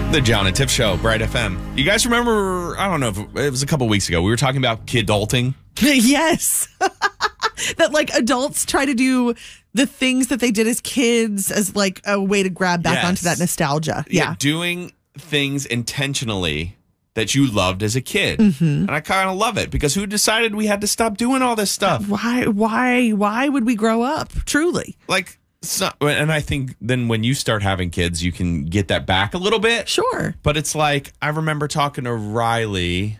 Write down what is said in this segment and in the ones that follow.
The John and Tiff Show, Bright FM. You guys remember, I don't know if it was a couple weeks ago, we were talking about kidulting. Yes. That like adults try to do the things that they did as kids as like a way to grab back onto that nostalgia. Yeah. Doing things intentionally that you loved as a kid. And I kind of love it because who decided we had to stop doing all this stuff? Why would we grow up? Truly. Like, and I think then when you start having kids, you can get that back a little bit. Sure. But it's like, I remember talking to Riley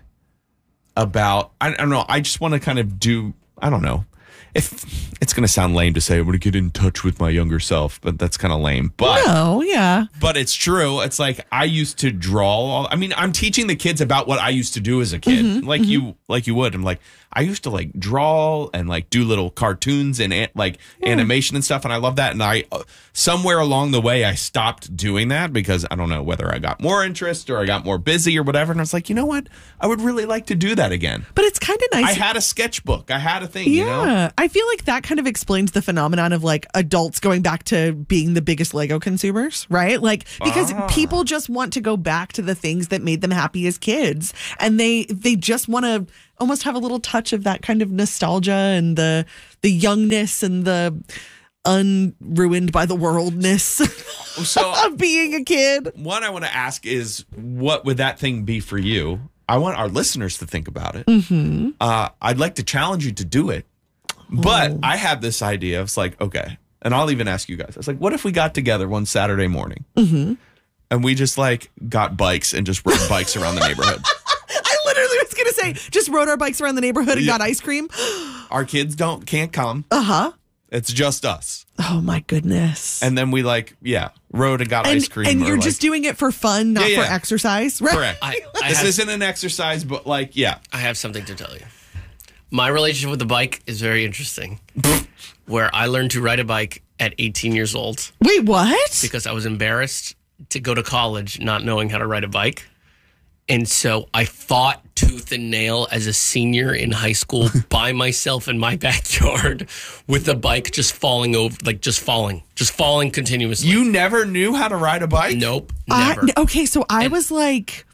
about, I don't know, I just want to kind of do, I don't know. If it's going to sound lame to say, I'm going to get in touch with my younger self, but that's kind of lame. But no, yeah. But it's true. It's like I used to draw. I mean, I'm teaching the kids about what I used to do as a kid, like you would. I'm like, I used to like draw and like do little cartoons and like animation and stuff, and I love that. And I somewhere along the way I stopped doing that because I don't know whether I got more interest or I got more busy or whatever. And I was like, you know what? I would really like to do that again. But it's kind of nice. I had a sketchbook. I had a thing. You know? I feel like that kind of explains the phenomenon of like adults going back to being the biggest Lego consumers, right? Like because people just want to go back to the things that made them happy as kids, and they just want to almost have a little touch of that kind of nostalgia and the youngness and the unruined by the worldness of being a kid. One I want to ask is, what would that thing be for you? I want our listeners to think about it. I'd like to challenge you to do it. But I have this idea. It's like, okay, and I'll even ask you guys. It's like, what if we got together one Saturday morning and we just like got bikes and just rode bikes around the neighborhood? I literally was going to say, just rode our bikes around the neighborhood and got ice cream. Our kids can't come. It's just us. Oh my goodness. And then we rode and got ice cream. And you're just doing it for fun, not for exercise, right? Correct. This isn't an exercise, but like, I have something to tell you. My relationship with the bike is very interesting. Where I learned to ride a bike at 18 years old. Wait, what? Because I was embarrassed to go to college not knowing how to ride a bike. And so I fought tooth and nail as a senior in high school by myself in my backyard with the bike just falling over, like just falling continuously. You never knew how to ride a bike? Nope, never. Okay, so I was like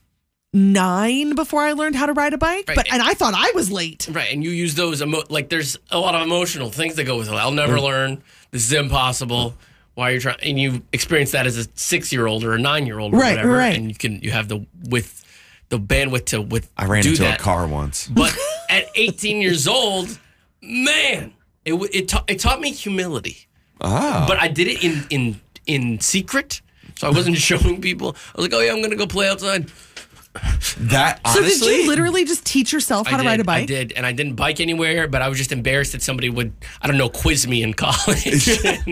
9 before I learned how to ride a bike, right. and I thought I was late. Right, and you use those, like there's a lot of emotional things that go with it. I'll never learn. This is impossible. Why are you trying? And you experience that as a 6-year-old or a 9-year-old or whatever. Right. And you have the bandwidth to I ran into a car once. But at 18 years old, man, it taught me humility. But I did it in secret, so I wasn't showing people. I was like, oh yeah, I'm going to go play outside. That honestly, so did you literally just teach yourself how to ride a bike? I did, and I didn't bike anywhere, but I was just embarrassed that somebody would, I don't know, quiz me in college.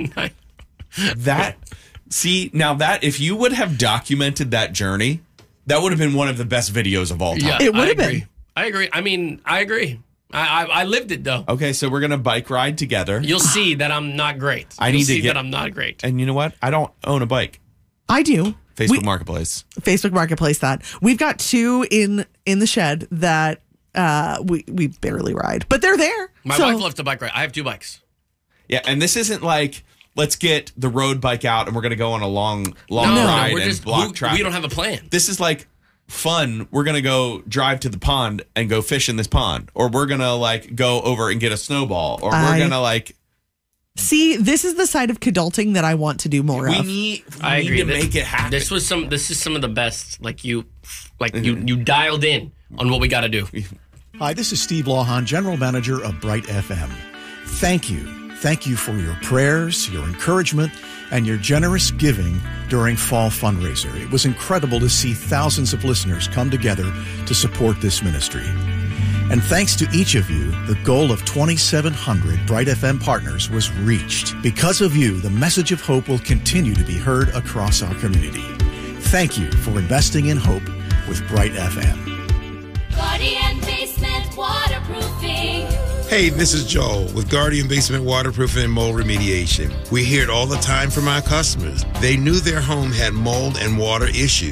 If you would have documented that journey, that would have been one of the best videos of all time. Yeah, it would have been. I agree. I mean, I agree. I lived it though. Okay, so we're gonna bike ride together. You'll see that I'm not great. You'll see that I'm not great. And you know what? I don't own a bike. I do. Facebook Marketplace. That. We've got 2 in the shed that we barely ride, but they're there. My wife loves to bike ride. I have 2 bikes. Yeah, and this isn't like, let's get the road bike out and we're going to go on a long ride and block traffic. We don't have a plan. This is like fun. We're going to go drive to the pond and go fish in this pond. Or we're going to like go over and get a snowball. Or we're going to like... See, this is the side of kidulting that I want to do more of. We need to make it happen. This is some of the best. You dialed in on what we got to do. Hi, this is Steve Lawhon, General Manager of Bright FM. Thank you. Thank you for your prayers, your encouragement, and your generous giving during Fall Fundraiser. It was incredible to see thousands of listeners come together to support this ministry. And thanks to each of you, the goal of 2,700 Bright FM partners was reached. Because of you, the message of hope will continue to be heard across our community. Thank you for investing in hope with Bright FM. Guardian Basement Waterproofing. Hey, this is Joel with Guardian Basement Waterproofing and Mold Remediation. We hear it all the time from our customers. They knew their home had mold and water issues.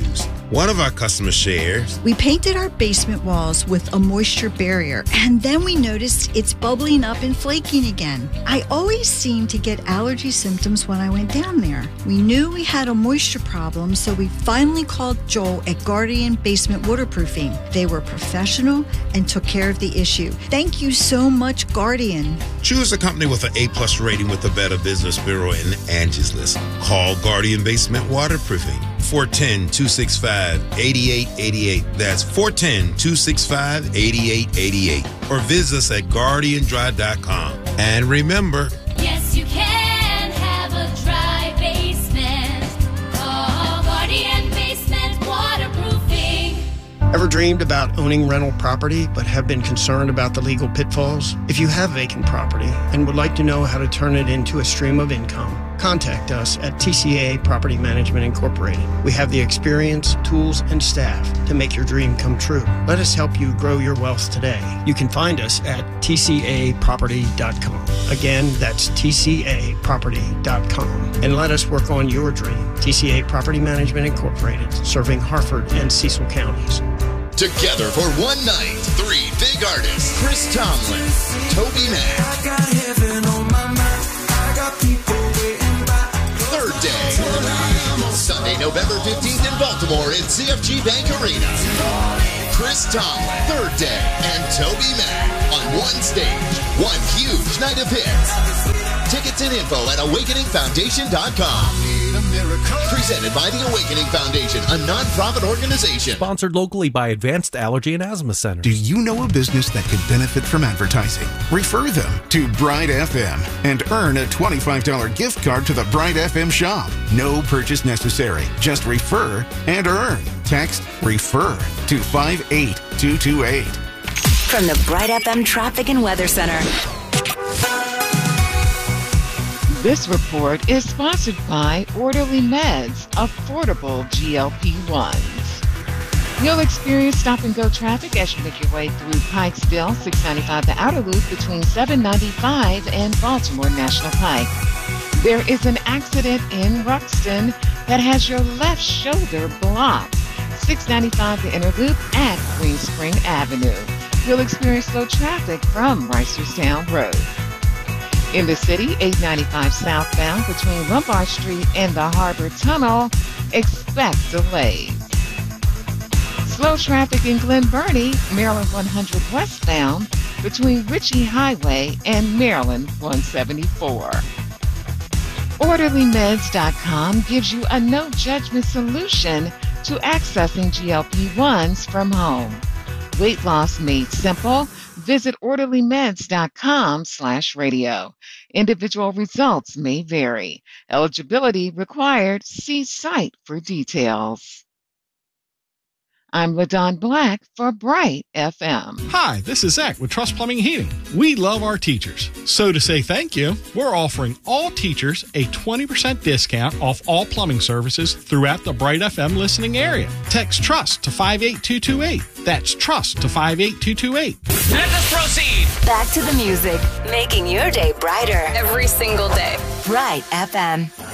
One of our customers shares, We painted our basement walls with a moisture barrier, and then we noticed it's bubbling up and flaking again. I always seem to get allergy symptoms when I went down there. We knew we had a moisture problem, so we finally called Joel at Guardian Basement Waterproofing. They were professional and took care of the issue. Thank you so much, Guardian. choose a company with an A+ rating with the Better Business Bureau and Angie's List. Call Guardian Basement Waterproofing, 410-265-8888. That's 410-265-8888. Or visit us at guardiandry.com. And remember, Yes, you can have a dry basement. Call Guardian Basement Waterproofing. Ever dreamed about owning rental property but have been concerned about the legal pitfalls? If you have vacant property and would like to know how to turn it into a stream of income, contact us at TCA Property Management Incorporated. We have the experience, tools, and staff to make your dream come true. Let us help you grow your wealth today. You can find us at tcaproperty.com. Again, that's tcaproperty.com. And let us work on your dream. TCA Property Management Incorporated, serving Harford and Cecil counties. Together for one night, three big artists: Chris Tomlin, Toby Mac, Third Day, Sunday, November 15th in Baltimore at CFG Bank Arena. Chris Tomlin, Third Day, and Toby Mac on one stage, one huge night of hits. Tickets and info at awakeningfoundation.com. Presented by the Awakening Foundation, a non-profit organization. Sponsored locally by Advanced Allergy and Asthma Center. Do you know a business that could benefit from advertising? Refer them to Bright FM and earn a $25 gift card to the Bright FM shop. No purchase necessary. Just refer and earn. Text REFER to 58228. From the Bright FM Traffic and Weather Center. This report is sponsored by Orderly Meds, affordable GLP-1s. You'll experience stop-and-go traffic as you make your way through Pikesville, 695 the outer loop between 795 and Baltimore National Pike. There is an accident in Ruxton that has your left shoulder blocked. 695 the inner loop at Green Spring Avenue. You'll experience slow traffic from Reisterstown Road. In the city, 895 southbound between Lombard Street and the Harbor Tunnel, expect delays. Slow traffic in Glen Burnie, Maryland 100 westbound between Ritchie Highway and Maryland 174. OrderlyMeds.com gives you a no-judgment solution to accessing GLP-1s from home. Weight loss made simple. Visit orderlymeds.com/radio. Individual results may vary. Eligibility required. See site for details. I'm LaDon Black for Bright FM. Hi, this is Zach with Trust Plumbing and Heating. We love our teachers. So to say thank you, we're offering all teachers a 20% discount off all plumbing services throughout the Bright FM listening area. Text TRUST to 58228. That's TRUST to 58228. Let us proceed. Back to the music, making your day brighter every single day. Bright FM.